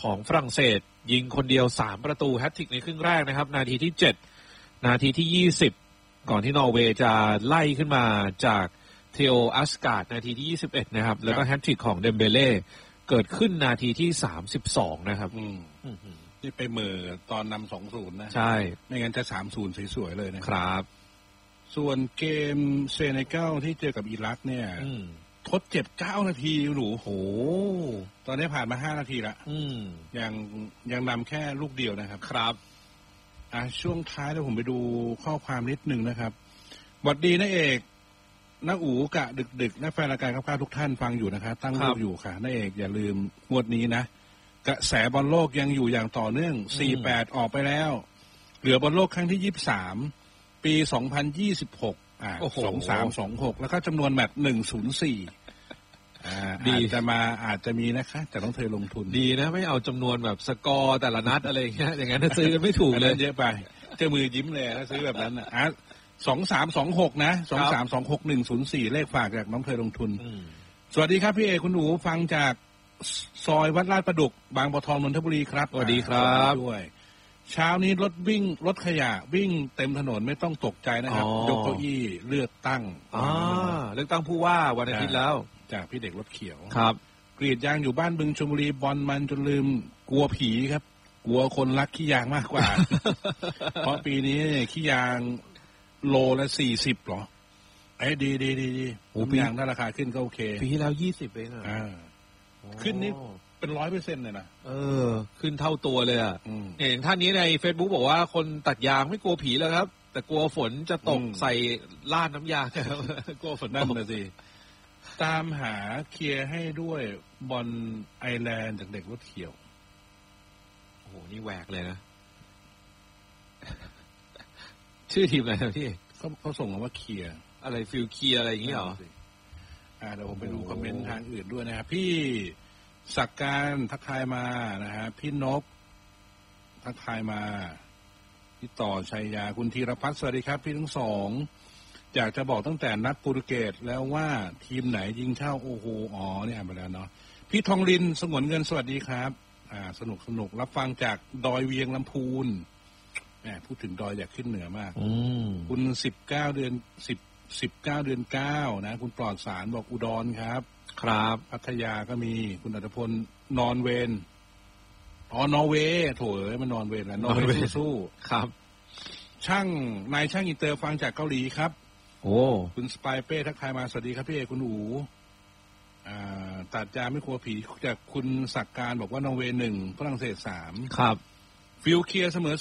ของฝรั่งเศสยิงคนเดียว3ประตูแฮตทริกในครึ่งแรกนะครับนาทีที่7นาทีที่20ก่อนที่นอร์เวย์จะไล่ขึ้นมาจากเทโออัสการ์ดนาทีที่21นะครับแล้วก็แฮตทริกของเดมเบเล่เกิดขึ้นนาทีที่32นะครับที่ไปเหม่อตอนนำ 2-0 นะใช่ไม่งั้นจะ 3-0 สวยๆเลยนะครับส่วนเกมเซเนกัลที่เจอกับอิรักเนี่ยทดเจ็บ9นาทีหนูโหตอนนี้ผ่านมา5นาทีละยังนำแค่ลูกเดียวนะครับครับช่วงท้ายเดี๋ยวผมไปดูข้อความนิดนึงนะครับหวัดดีนะเอกน้าอู๋กะดึกๆและแฟนรายการข้าวๆทุกท่านฟังอยู่นะครับตั้งรูปอยู่ค่ะน้าเอกอย่าลืมงวดนี้นะกระแสบอลโลกยังอยู่อย่างต่อเนื่อง48ออกไปแล้วเหลือบอลโลกครั้งที่23ปี20262326แล้วก็จำนวนแมตช์104อาจจะมีนะคะแต่ต้องเธอลงทุนดีนะไม่เอาจำนวนแบบสกอร์แต่ละนัดอะไรอย่างเงี้ยอย่างนั้นซื้อกันไม่ถูกเลยเยอะไปเจ้ามือยิ้มเลยถ้าซื้อแบบนั้น2326นะ2326-104เลขฝากจากน้องเธอลงทุนสวัสดีครับพี่เอคุณหนูฟังจากซอยวัดลาดประดุกบางบัวทองนนทบุรีครับสวัสดีครับด้วยเช้านี้รถขยะวิ่งเต็มถนนไม่ต้องตกใจนะครับยกเก้าอี้เลือกตั้งเลือกตั้งผู้ว่าวันอาทิตย์แล้วจากพี่เด็กรถเขียวครับกรีดยางอยู่บ้านบึงชลบุรีบอลมันจนลืมกลัวผีครับกลัวคนรักขี้ยางมากกว่า เพราะปีนี้ขี้ยางโลละ40หรอดียางถ้าราคาขึ้นก็โอเคปีที่แล้ว20เองขึ้นนี่เป็น 100% เลยนะขึ้นเท่าตัวเลยอย่างท่านนี้ใน Facebook บอกว่าคนตัดยางไม่กลัวผีแล้วครับแต่กลัวฝนจะตกใส่ลาดน้ำยางครับกลัวฝนนั่นนะสิตามหาเคลียร์ให้ด้วยบอลไอร์แลนด์จากเด็กรถเขียวโอ้โหนี่แหวกเลยนะชื่อทีมอะไรนะพี่เขาส่งมาว่าเคลียร์อะไรฟิลเคลียร์อะไรอย่างนี้เหรอเดี๋ยวผมไปดูคอมเมนต์ทางอื่นด้วยนะครับพี่ศักดิ์การทักทายมานะฮะพี่นกทักทายมาพี่ต่อชัยยาคุณธีรพัฒน์สวัสดีครับพี่ทั้งสองอยากจะบอกตั้งแต่นัดโปรตุเกสแล้วว่าทีมไหนยิงเข้าโอ้โหนี่อ่านไปแล้วเนาะพี่ทองลินสงวนเงินสวัสดีครับสนุกรับฟังจากดอยเวียงลำพูนพูดถึงดอยอยากขึ้นเหนือมากคุณ19 เดือน9นะคุณปลอดสารบอกอุดรครับพัทยาก็มีคุณอัตพลนอนเวนนอร์เวย์โถมันนอนเวนแล้วนอร์เวย์สู้ครับนายช่างอินเตอร์ฟังจากเกาหลีครับโอ้คุณสไปเป้ทักทายมาสวัสดีครับพี่เอคุณอูตัดยาไม่กลัวผีจากคุณศักดิ์การบอกว่านอร์เวย์1ฝรั่งเศส3 ครับฟิลเคลียร์เสมอ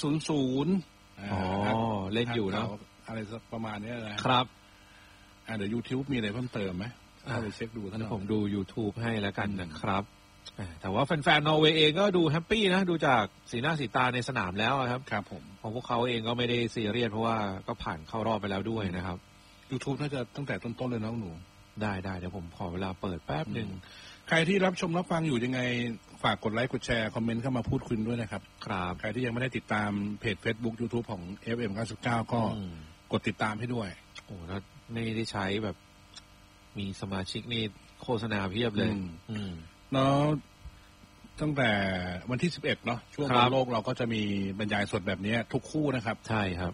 0-0เล่นอยู่นะอะไรประมาณนี้นะครับเดี๋ยว YouTube มีอะไรเพิ่มเติมไหมเข้าไปเช็คดูท่านผมดู YouTube ให้แล้วกันนะครับแต่ว่าแฟนๆนอร์เวย์เองก็ดูแฮปปี้นะดูจากสีหน้าสีตาในสนามแล้วครับครับผมของพวกเขาเองก็ไม่ได้ซีเรียสเพราะว่าก็ผ่านเข้ารอบไปแล้วด้วยนะครับ YouTube น่าจะตั้งแต่ต้นๆเลยนะหนูได้เดี๋ยวผมขอเวลาเปิดแป๊บนึงใครที่รับชมรับฟังอยู่ยังไงฝากกดไลค์กดแชร์คอมเมนต์เข้ามาพูดคุยด้วยนะครับใครที่ยังไม่ได้ติดตามเพจ Facebook YouTube ของ FM99 ก็กดติดตามให้ด้วยโอ้แล้วไม่ได้ใช้แบบมีสมาชิกนี่โฆษณาเพียบเลยเนาะตั้งแต่วันที่11เนาะช่วงบอลโลกเราก็จะมีบรรยายสดแบบนี้ทุกคู่นะครับใช่ครับ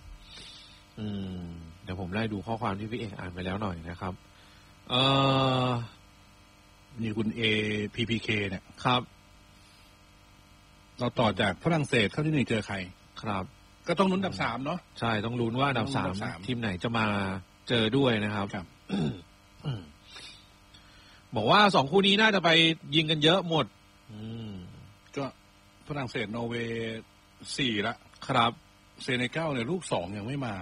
เดี๋ยวผมไล่ดูข้อความที่พี่เอกอ่านไปแล้วหน่อยนะครับมีคุณ APPK เนี่ยครับเราต่อจากฝรั่งเศสเข้าที่1เจอใครครับก็ต้องลุ้นอันดับ3เนาะใช่ต้องลุ้นว่าอันดับ3ทีมไหนจะมาเจอด้วยนะครับบอกว่า2คู่นี้น่าจะไปยิงกันเยอะหมดก็ฝรั่งเศสนอร์เวย์4ละครับเซเนกัลเนี่ยลูก2ยังไม่มา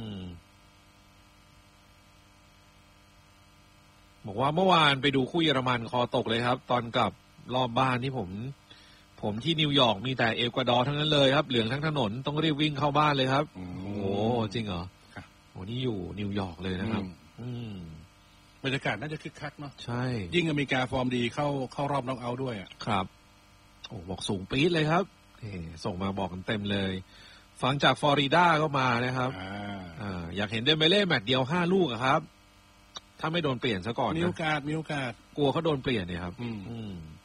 บอกว่าเมื่อวานไปดูคู่เยอรมันคอตกเลยครับตอนกลับรอบบ้านที่ผมที่นิวยอร์กมีแต่เอกวาดอร์ทั้งนั้นเลยครับเหลืองทั้งถนนต้องรีบวิ่งเข้าบ้านเลยครับโอ้จริงเหรอโอ้นี่อยู่นิวยอร์กเลยนะครับบรรยากาศน่าจะคึกคักเนาะใช่ยิ่งอเมริกาฟอร์มดีเข้ารอบน็อกเอาท์ด้วยครับโอ้บอกสูงปี๊ดเลยครับส่งมาบอกกันเต็มเลยฟังจากฟลอริดาก็มานะครับอยากเห็นเดมเบเล่แมตช์เดียว5ลูกครับถ้าไม่โดนเปลี่ยนซะก่อนมีโอกาสกลัวเขาโดนเปลี่ยนเนี่ยครับ